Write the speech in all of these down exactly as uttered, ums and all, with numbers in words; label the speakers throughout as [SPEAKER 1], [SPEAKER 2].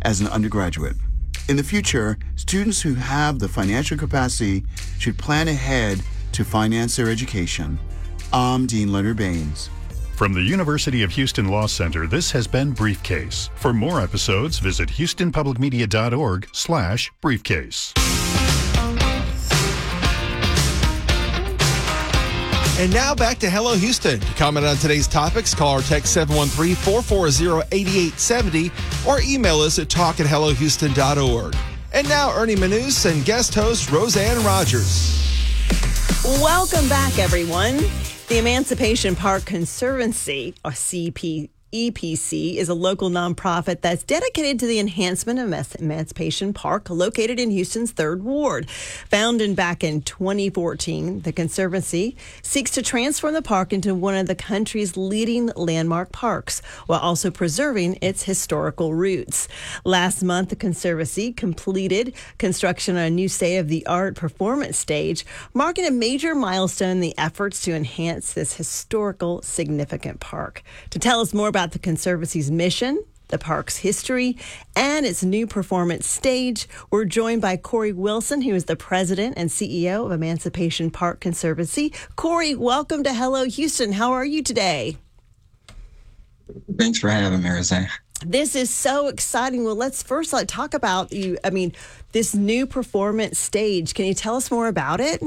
[SPEAKER 1] as an undergraduate. In the future, students who have the financial capacity should plan ahead to finance their education. I'm Dean Leonard Baines.
[SPEAKER 2] From the University of Houston Law Center, this has been Briefcase. For more episodes, visit houstonpublicmedia.org slash briefcase.
[SPEAKER 3] And now back to Hello Houston. To comment on today's topics, call or text seven one three, four four zero, eight eight seven zero or email us at talk at hello houston dot org. And now Ernie Manous and guest host Roseanne Rogers.
[SPEAKER 4] Welcome back, everyone. The Emancipation Park Conservancy, or C P E P C, is a local nonprofit that's dedicated to the enhancement of Emancipation Park, located in Houston's third Ward. Founded back in twenty fourteen, the Conservancy seeks to transform the park into one of the country's leading landmark parks, while also preserving its historical roots. Last month, the Conservancy completed construction on a new state-of-the-art performance stage, marking a major milestone in the efforts to enhance this historical, significant park. To tell us more about the Conservancy's mission, the park's history, and its new performance stage, we're joined by Corey Wilson, who is the president and C E O of Emancipation Park Conservancy. Corey, welcome to Hello Houston. How are you today?
[SPEAKER 5] Thanks for having me, Roseanne.
[SPEAKER 4] This is so exciting. Well, let's first like, talk about you. I mean, this new performance stage. Can you tell us more about it?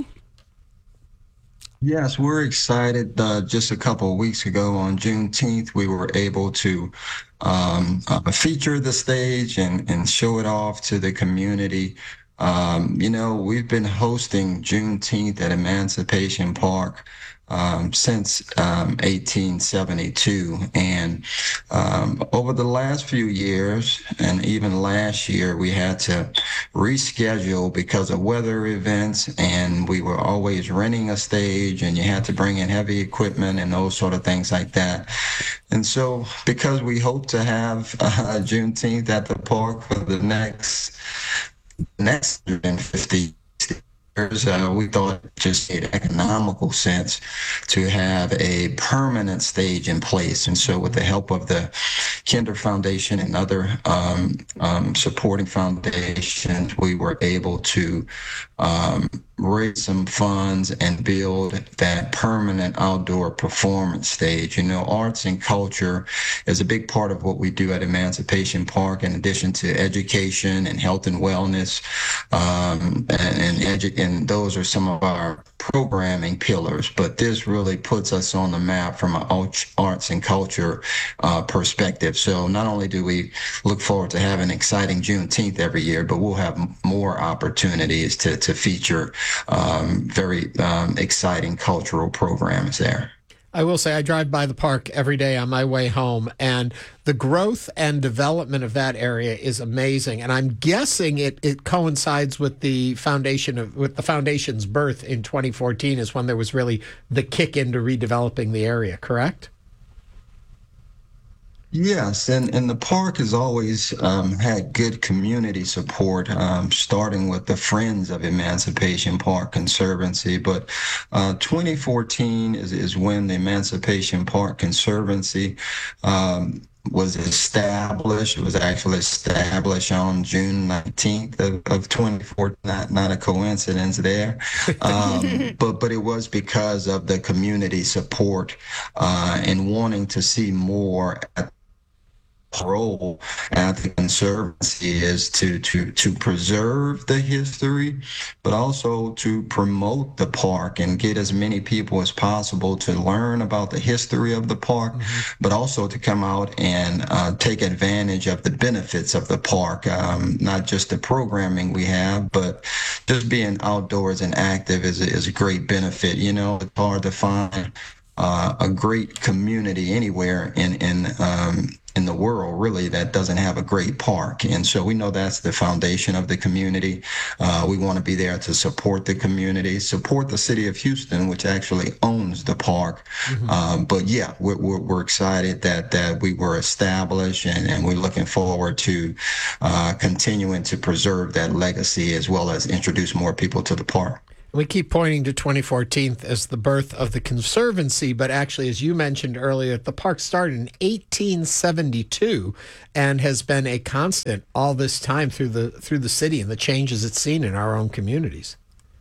[SPEAKER 5] Yes, we're excited. Uh, just a couple of weeks ago on Juneteenth, we were able to um, uh, feature the stage and, and show it off to the community. Um, you know, we've been hosting Juneteenth at Emancipation Park um, since um, eighteen seventy-two. And um, over the last few years, and even last year, we had to reschedule because of weather events, and we were always renting a stage, and you had to bring in heavy equipment and those sort of things like that. And so because we hope to have uh, Juneteenth at the park for the next next one hundred fifty years, uh, we thought it just made economical sense to have a permanent stage in place. And so with the help of the Kinder Foundation and other um, um, supporting foundations, we were able to um, raise some funds and build that permanent outdoor performance stage. You know, arts and culture is a big part of what we do at Emancipation Park, in addition to education and health and wellness. Um, and, and, edu- and those are some of our programming pillars, but this really puts us on the map from an arts and culture uh, perspective. So not only do we look forward to having an exciting Juneteenth every year, but we'll have more opportunities to, to feature um, very um, exciting cultural programs there.
[SPEAKER 6] I will say I drive by the park every day on my way home, and the growth and development of that area is amazing. And I'm guessing it, it coincides with the foundation of with the foundation's birth in twenty fourteen is when there was really the kick into redeveloping the area, correct?
[SPEAKER 5] Yes, and, and the park has always um, had good community support, um, starting with the Friends of Emancipation Park Conservancy. But uh, twenty fourteen is, is when the Emancipation Park Conservancy um, was established. It was actually established on June nineteenth of, of twenty fourteen, not, not a coincidence there. Um, but, but it was because of the community support uh, and wanting to see more at role at the Conservancy is to to to preserve the history, but also to promote the park and get as many people as possible to learn about the history of the park, mm-hmm. but also to come out and uh, take advantage of the benefits of the park, um, not just the programming we have, but just being outdoors and active is, is a great benefit. You know, it's hard to find uh, a great community anywhere in, in um, in the world, really, that doesn't have a great park. And so we know that's the foundation of the community. Uh, we want to be there to support the community, support the city of Houston, which actually owns the park. Mm-hmm. Um, but yeah, we're, we're, we're excited that that we were established, and, and we're looking forward to uh, continuing to preserve that legacy as well as introduce more people to the park.
[SPEAKER 6] We keep pointing to twenty fourteen as the birth of the Conservancy, but actually, as you mentioned earlier, the park started in eighteen seventy-two and has been a constant all this time through the through the city and the changes it's seen in our own communities.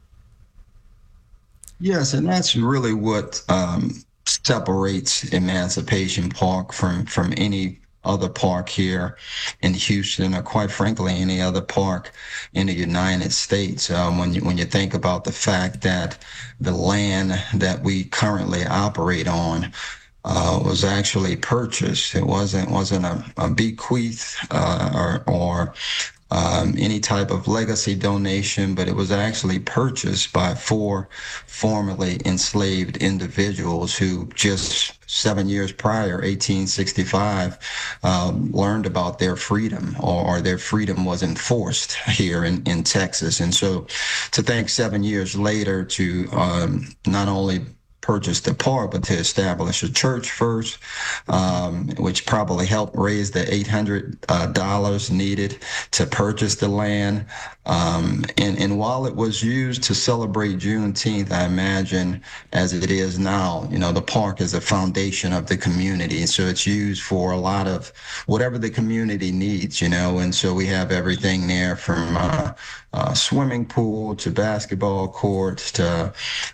[SPEAKER 5] Yes, and that's really what um, separates Emancipation Park from from any other park here in Houston, or quite frankly, any other park in the United States. Um, when you when you think about the fact that the land that we currently operate on uh, was actually purchased, it wasn't wasn't a, a bequeath uh, or or Um, any type of legacy donation, but it was actually purchased by four formerly enslaved individuals who just seven years prior, eighteen sixty-five, um, learned about their freedom, or, or their freedom was enforced here in, in Texas. And so to think seven years later to um, not only purchase the park, but to establish a church first, um, which probably helped raise the eight hundred dollars uh, needed to purchase the land. Um, and, and while it was used to celebrate Juneteenth, I imagine, as it is now, you know, the park is a foundation of the community. And so it's used for a lot of whatever the community needs, you know, and so we have everything there from uh, uh, swimming pool to basketball courts to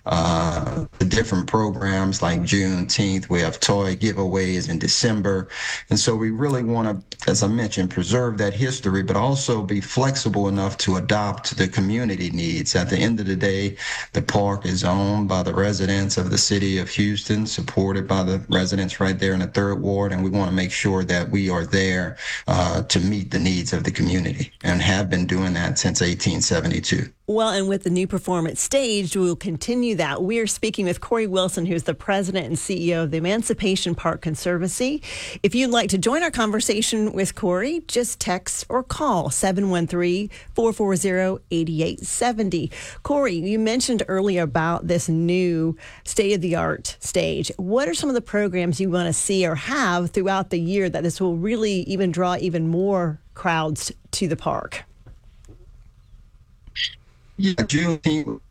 [SPEAKER 5] uh, the different programs like Juneteenth. We have toy giveaways in December. And so we really want to, as I mentioned, preserve that history, but also be flexible enough to adopt the community needs. At the end of the day, the park is owned by the residents of the city of Houston, supported by the residents right there in the third ward, and we want to make sure that we are there uh, to meet the needs of the community, and have been doing that since eighteen seventy-two.
[SPEAKER 4] Well, and with the new performance staged, we'll continue that. We're speaking with Corey Wilson, who's the president and C E O of the Emancipation Park Conservancy. If you'd like to join our conversation with Corey, just text or call seven one three, four four zero, eight eight seven zero. Corey, you mentioned earlier about this new state-of-the-art stage. What are some of the programs you want to see or have throughout the year that this will really even draw even more crowds to the park?
[SPEAKER 5] Yeah, Juneteenth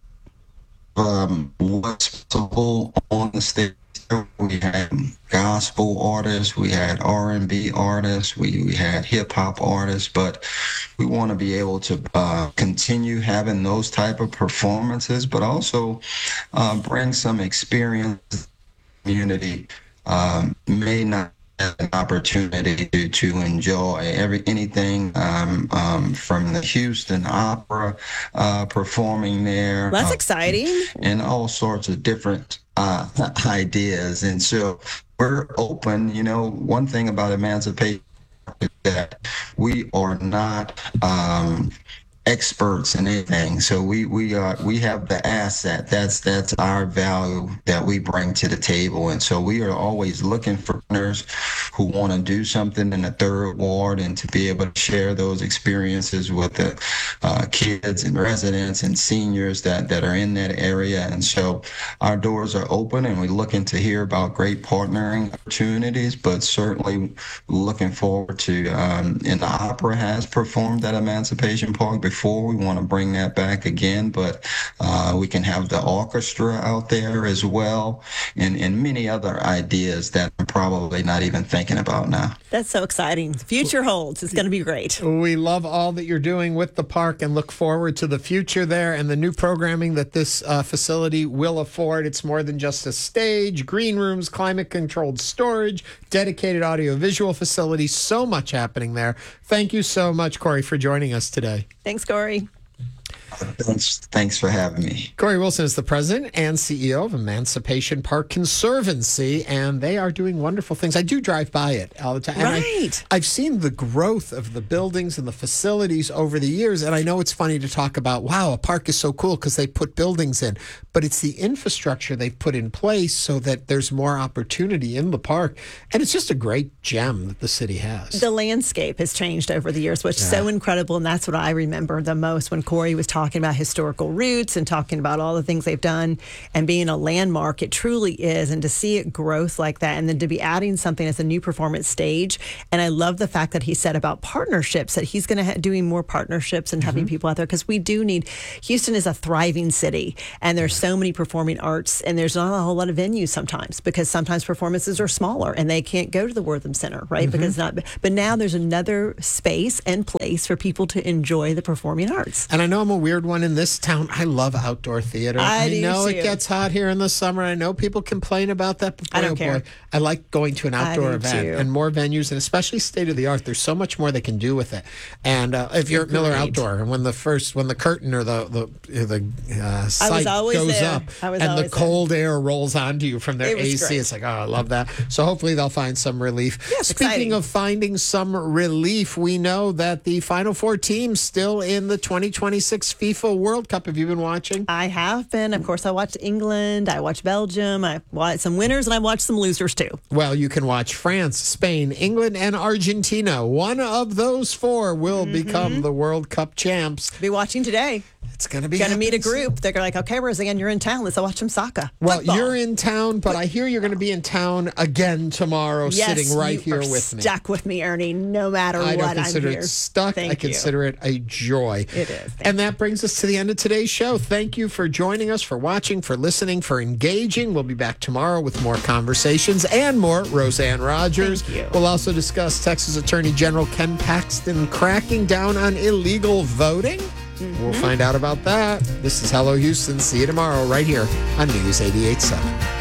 [SPEAKER 5] um, was possible on the stage. We had gospel artists, we had R and B artists, we, we had hip hop artists, but we want to be able to uh, continue having those type of performances, but also uh, bring some experience to the community. Um, may not have an opportunity to, to enjoy every anything um, um, from the Houston Opera uh, performing there.
[SPEAKER 4] That's
[SPEAKER 5] uh,
[SPEAKER 4] exciting.
[SPEAKER 5] And all sorts of different uh, ideas. And so we're open. You know, one thing about Emancipation is that we are not um, experts in anything. So we we are we have the asset. That's that's our value that we bring to the table. And so we are always looking for partners who want to do something in the third ward, and to be able to share those experiences with the uh, kids and residents and seniors that that are in that area. And so our doors are open, and we're looking to hear about great partnering opportunities, but certainly looking forward to um, and the opera has performed at Emancipation Park before. We want to bring that back again, but uh, we can have the orchestra out there as well, and, and many other ideas that I'm probably not even thinking about now.
[SPEAKER 4] That's so exciting. The future holds. It's going to be great.
[SPEAKER 6] We love all that you're doing with the park and look forward to the future there and the new programming that this uh, facility will afford. It's more than just a stage, green rooms, climate-controlled storage, dedicated audio-visual facilities, so much happening there. Thank you so much, Corey, for joining us today.
[SPEAKER 4] Thanks, Corey.
[SPEAKER 5] Thanks, thanks for having me.
[SPEAKER 6] Corey Wilson is the president and C E O of Emancipation Park Conservancy, and they are doing wonderful things. I do drive by it all the time. And
[SPEAKER 4] Right.
[SPEAKER 6] I, I've seen the growth of the buildings and the facilities over the years, and I know it's funny to talk about, wow, a park is so cool because they put buildings in, but it's the infrastructure they've put in place so that there's more opportunity in the park, and it's just a great gem that the city has.
[SPEAKER 4] The landscape has changed over the years, which is so incredible, and that's what I remember the most when Corey was talking talking about historical roots and talking about all the things they've done and being a landmark. It truly is. And to see it growth like that, and then to be adding something as a new performance stage. And I love the fact that he said about partnerships, that he's going to ha- doing more partnerships and having mm-hmm. people out there, because we do need, Houston is a thriving city, and there's so many performing arts, and there's not a whole lot of venues sometimes, because sometimes performances are smaller and they can't go to the Wortham Center, right? Mm-hmm. Because not, but now there's another space and place for people to enjoy the performing arts.
[SPEAKER 6] And I know I'm a weird one in this town. I love outdoor theater.
[SPEAKER 4] I,
[SPEAKER 6] I
[SPEAKER 4] do
[SPEAKER 6] know
[SPEAKER 4] too.
[SPEAKER 6] It gets hot here in the summer. I know people complain about that. But boy,
[SPEAKER 4] I don't
[SPEAKER 6] oh
[SPEAKER 4] care.
[SPEAKER 6] Boy, I like going to an outdoor event
[SPEAKER 4] too.
[SPEAKER 6] and more venues, and especially state of the art. There's so much more they can do with it. And uh, if you're at Miller Outdoor, and when the first, when the curtain or the the the uh, site goes
[SPEAKER 4] there.
[SPEAKER 6] up,
[SPEAKER 4] and
[SPEAKER 6] the cold there. air rolls onto you from their
[SPEAKER 4] it
[SPEAKER 6] A C,
[SPEAKER 4] great.
[SPEAKER 6] It's like, oh, I love that. So hopefully they'll find some relief.
[SPEAKER 4] Yeah,
[SPEAKER 6] Speaking
[SPEAKER 4] exciting.
[SPEAKER 6] of finding some relief, we know that the Final Four teams still in the twenty twenty-six FIFA World Cup. Have you been watching?
[SPEAKER 4] I have been. Of course, I watched England. I watched Belgium. I watched some winners, and I watched some losers too.
[SPEAKER 6] Well, you can watch France, Spain, England, and Argentina. One of those four will mm-hmm. become the World Cup champs.
[SPEAKER 4] Be watching today.
[SPEAKER 6] It's going to be
[SPEAKER 4] going to meet a group. They're like, okay, Roseanne, you're in town. Let's watch some soccer.
[SPEAKER 6] Well,
[SPEAKER 4] Football.
[SPEAKER 6] You're in town, but I hear you're going to be in town again tomorrow,
[SPEAKER 4] yes,
[SPEAKER 6] sitting right
[SPEAKER 4] you
[SPEAKER 6] here
[SPEAKER 4] are
[SPEAKER 6] with me.
[SPEAKER 4] Stuck with me, Ernie, no matter
[SPEAKER 6] I
[SPEAKER 4] what.
[SPEAKER 6] don't consider
[SPEAKER 4] I'm
[SPEAKER 6] it
[SPEAKER 4] here.
[SPEAKER 6] stuck.
[SPEAKER 4] Thank
[SPEAKER 6] I consider
[SPEAKER 4] you.
[SPEAKER 6] it a joy.
[SPEAKER 4] It is. Thank
[SPEAKER 6] and that brings us to the end of today's show. Thank you for joining us, for watching, for listening, for engaging. We'll be back tomorrow with more conversations and more Roseanne Rogers.
[SPEAKER 4] Thank you.
[SPEAKER 6] We'll also discuss Texas Attorney General Ken Paxton cracking down on illegal voting. Mm-hmm. We'll find out about that. This is Hello Houston. See you tomorrow right here on News eighty-eight point seven.